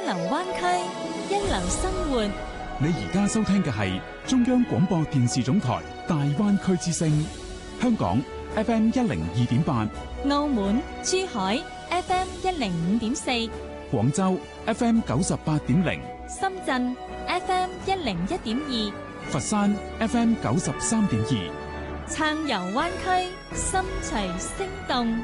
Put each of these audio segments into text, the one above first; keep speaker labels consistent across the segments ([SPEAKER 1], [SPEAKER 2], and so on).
[SPEAKER 1] 流灣區，一流生活。
[SPEAKER 2] 你而家收聽嘅係中央廣播電視總台大灣區之聲，香港 FM 102.8，
[SPEAKER 1] 澳門、珠海 FM 105.4，
[SPEAKER 2] 廣州 FM 98.0，
[SPEAKER 1] 深圳 FM 101.2，
[SPEAKER 2] 佛山 FM 93.2，
[SPEAKER 1] 撐遊灣區，心隨聲動。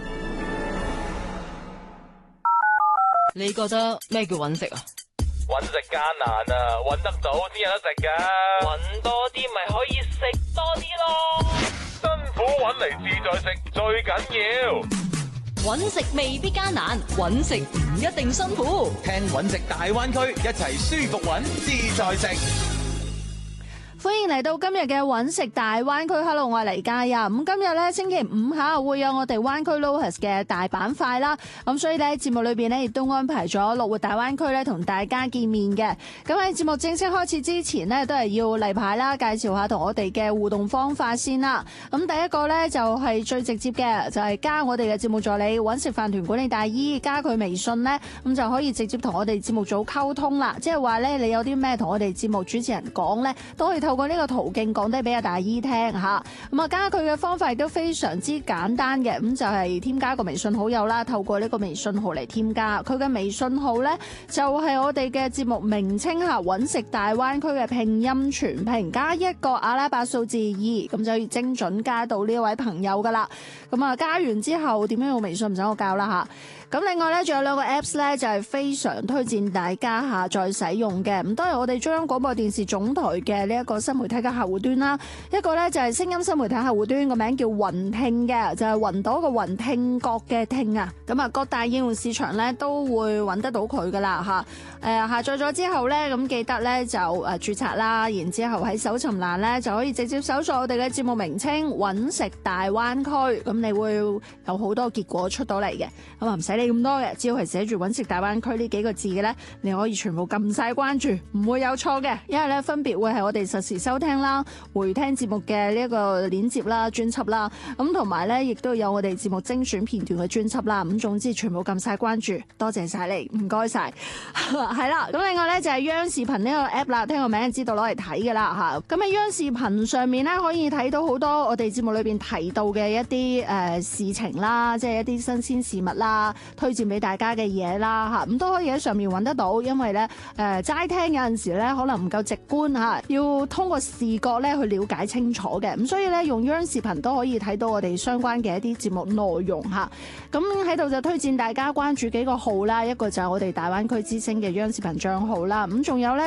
[SPEAKER 3] 你覺得咩叫揾食啊？
[SPEAKER 4] 揾食艱難啊，揾得到先有得食噶。
[SPEAKER 3] 揾多啲咪可以食多啲咯。
[SPEAKER 4] 辛苦揾嚟自在食最緊要。
[SPEAKER 3] 揾食未必艱難，揾食唔一定辛苦。
[SPEAKER 5] 聽揾食大灣區，一齊舒服揾自在食。
[SPEAKER 6] 歡迎嚟到今日嘅揾食大灣區。Hello， 我係黎嘉欣。咁今日咧星期五下會有我哋灣區 Lohas 嘅大板塊啦。咁所以咧節目裏邊咧亦都安排咗樂活大灣區咧同大家見面嘅。咁喺節目正式開始之前呢，都係要例牌啦，介紹下同我哋嘅互動方法先啦。咁第一個咧就係最直接嘅，就係加我哋嘅節目助理揾食飯團管理大姨，加佢微信咧，咁就可以直接同我哋節目組溝通啦。即係話咧，你有啲咩同我哋節目主持人講咧，都可以透過呢個途徑講低俾阿大姨聽吓。咁啊，加佢嘅方法亦都非常之簡單嘅，咁就係添加個微信好友啦，透過呢個微信號嚟添加。佢嘅微信號咧就係我哋嘅節目名稱吓，揾食大灣區嘅拼音全拼加一個阿拉伯數字2，咁就可以精準加到呢一位朋友噶啦。咁啊，加完之後點樣用微信唔使我教啦吓。咁另外咧，仲有兩個 Apps 咧，就係非常推薦大家下載使用嘅。咁都係我哋中央廣播電視總台嘅呢一個新媒體嘅客戶端啦。一個咧就係聲音新媒體客戶端，個名叫雲聽嘅，就係雲朵個雲，聽覺嘅聽啊。咁啊，各大應用市場咧都會揾得到佢噶啦吓。下載咗之後咧，咁記得咧就註冊啦，然之後喺搜尋欄咧就可以直接搜索我哋嘅節目名稱揾食大灣區，咁你會有好多結果出到嚟嘅。咁啊唔使咁多嘅，只要係寫住揾食大灣區呢幾個字嘅咧，你可以全部撳晒關注，唔會有錯嘅。因為咧分別會係我哋實時收聽啦、回聽節目嘅呢一個鏈接啦、專輯啦，咁同埋咧亦都有我哋節目精選片段嘅專輯啦。咁總之全部撳晒關注，多謝晒你，唔該晒。係啦，咁另外咧就係央視頻呢個 app 啦，聽個名就知道攞嚟睇噶啦吓。咁喺央視頻上面咧可以睇到好多我哋節目裏邊提到嘅一啲事情啦，即係一啲新鮮事物啦。推薦俾大家嘅嘢啦嚇，咁都可以喺上面揾得到，因為咧齋聽有陣時咧可能唔夠直觀嚇，要通過視覺咧去了解清楚嘅，咁所以咧用央視頻都可以睇到我哋相關嘅一啲節目內容嚇。咁喺度就推薦大家關注幾個號啦，一個就係我哋大灣區之聲嘅央視頻帳號啦，咁仲有咧。